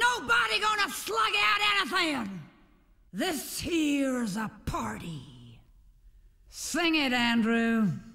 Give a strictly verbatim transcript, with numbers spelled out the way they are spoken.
nobody gonna slug out anything. This here's a party. Sing it, Andrew.